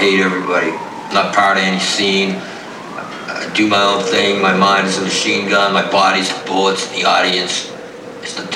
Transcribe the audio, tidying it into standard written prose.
hate everybody. I'm not part of any scene. I do my own thing. My mind is a machine gun. My body's the bullets. The audience is the